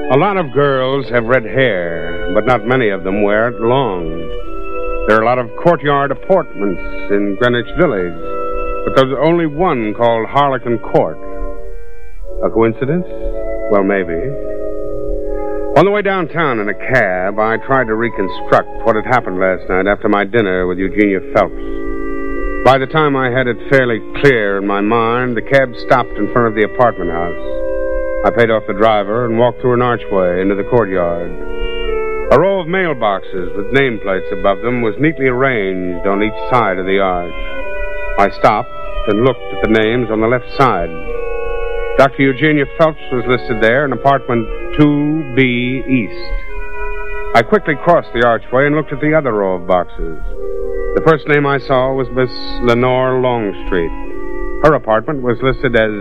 A lot of girls have red hair, but not many of them wear it long. There are a lot of courtyard apartments in Greenwich Village, but there's only one called Harlequin Court. A coincidence? Well, maybe. On the way downtown in a cab, I tried to reconstruct what had happened last night after my dinner with Eugenia Phelps. By the time I had it fairly clear in my mind, the cab stopped in front of the apartment house. I paid off the driver and walked through an archway into the courtyard. A row of mailboxes with nameplates above them was neatly arranged on each side of the arch. I stopped and looked at the names on the left side. Dr. Eugenia Phelps was listed there in apartment 2B East. I quickly crossed the archway and looked at the other row of boxes. The first name I saw was Miss Lenore Longstreet. Her apartment was listed as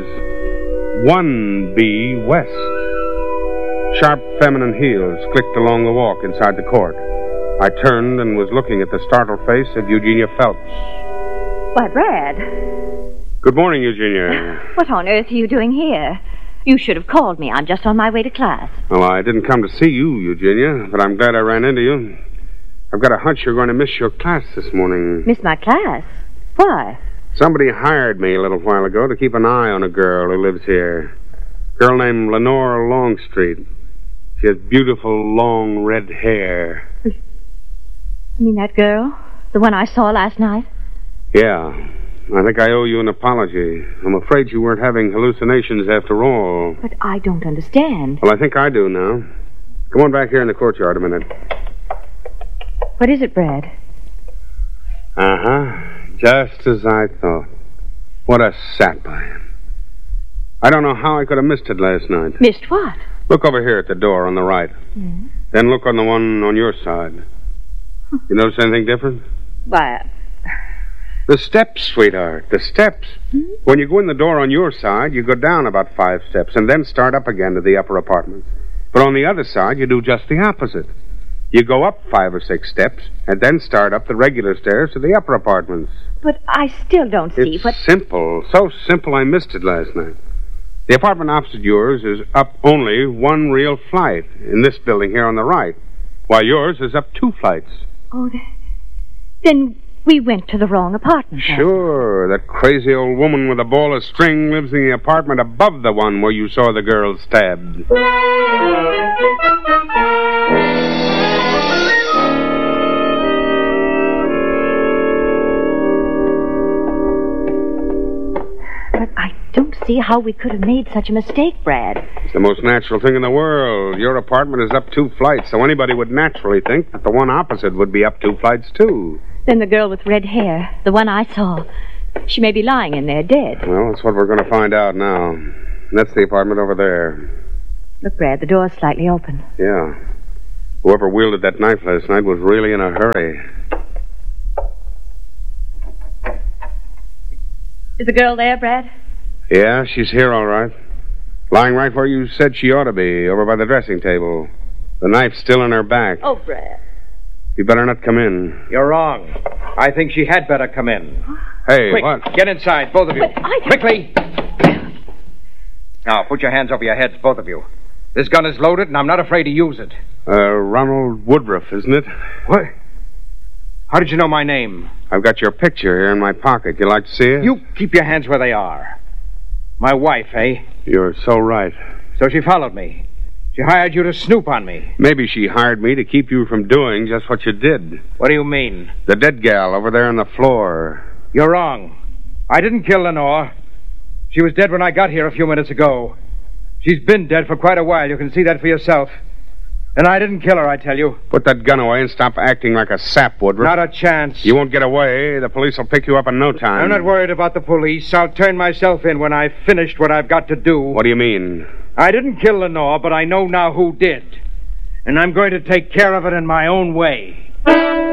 1B West. Sharp feminine heels clicked along the walk inside the court. I turned and was looking at the startled face of Eugenia Phelps. Why, Brad. Good morning, Eugenia. What on earth are you doing here? You should have called me. I'm just on my way to class. Well, I didn't come to see you, Eugenia, but I'm glad I ran into you. I've got a hunch you're going to miss your class this morning. Miss my class? Why? Somebody hired me a little while ago to keep an eye on a girl who lives here. A girl named Lenore Longstreet. She has beautiful, long, red hair. You mean that girl? The one I saw last night? Yeah. I think I owe you an apology. I'm afraid you weren't having hallucinations after all. But I don't understand. Well, I think I do now. Come on back here in the courtyard a minute. What is it, Brad? Uh-huh. Just as I thought. What a sap I am. I don't know how I could have missed it last night. Missed what? Look over here at the door on the right. Hmm? Then look on the one on your side. You notice anything different? Why, The steps, sweetheart. The steps. When you go in the door on your side, you go down about 5 steps and then start up again to the upper apartments. But on the other side, you do just the opposite. You go up 5 or 6 steps and then start up the regular stairs to the upper apartments. but I still don't see It's what... simple. So simple I missed it last night. The apartment opposite yours is up only 1 real flight in this building here on the right, while yours is up 2 flights. Oh, then we went to the wrong apartment. Sure, that crazy old woman with a ball of string lives in the apartment above the one where you saw the girl stabbed. But I don't see how we could have made such a mistake, Brad. It's the most natural thing in the world. Your apartment is up 2 flights, so anybody would naturally think that the one opposite would be up 2 flights, too. Then the girl with red hair, the one I saw, she may be lying in there dead. Well, that's what we're going to find out now. That's the apartment over there. Look, Brad, the door's slightly open. Yeah. Whoever wielded that knife last night was really in a hurry. Is the girl there, Brad? Yeah, she's here all right. Lying right where you said she ought to be, over by the dressing table. The knife's still in her back. Oh, Brad. You better not come in. You're wrong. I think she had better come in. Hey, Quick, what? get inside, both of you. But I... Quickly. Now, put your hands over your heads, both of you. This gun is loaded, and I'm not afraid to use it. Ronald Woodruff, isn't it? What? How did you know my name? I've got your picture here in my pocket. You like to see it? You keep your hands where they are. My wife, eh? You're so right. So she followed me. She hired you to snoop on me. Maybe she hired me to keep you from doing just what you did. What do you mean? The dead gal over there on the floor. You're wrong. I didn't kill Lenore. She was dead when I got here a few minutes ago. She's been dead for quite a while. You can see that for yourself. And I didn't kill her, I tell you. Put that gun away and stop acting like a sap, Woodruff. Not a chance. You won't get away. The police will pick you up in no time. I'm not worried about the police. I'll turn myself in when I've finished what I've got to do. What do you mean? I didn't kill Lenore, but I know now who did. And I'm going to take care of it in my own way.